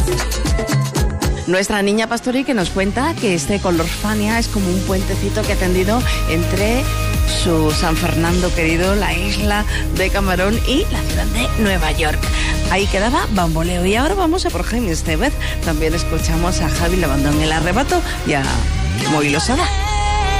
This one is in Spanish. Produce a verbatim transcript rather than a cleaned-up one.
Nuestra niña Pastori, que nos cuenta que este Color Fania es como un puentecito que ha tendido entre su San Fernando querido, la isla de Camarón, y la ciudad de Nueva York. Ahí quedaba Bamboleo. Y ahora vamos a por Jaime Estevez. También escuchamos a Javi Labandón, El Arrebato, y a Móvil Osada.